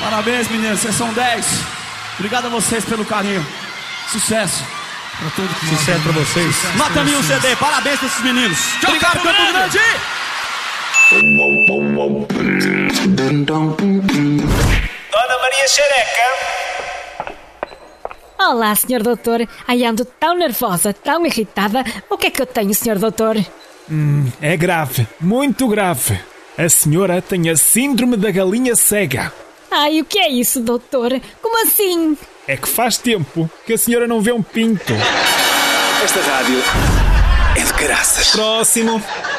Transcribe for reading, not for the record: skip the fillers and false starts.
Parabéns, meninos, vocês são 10. Obrigado a vocês pelo carinho. Sucesso pra todo mundo. Sucesso pra vocês. Sucesso. Nota 1000 CD, parabéns pra esses meninos. Tchau, Obrigado, Campo Grande! Dona Maria Xereca. Olá, Sr. Doutor. Ai, ando tão nervosa, tão irritada. O que é que eu tenho, Sr. Doutor? É grave, muito grave. A senhora tem a síndrome da galinha cega. Ai, o que é isso, doutor? Como assim? É que faz tempo que a senhora não vê um pinto. Esta rádio é de caraças. Próximo.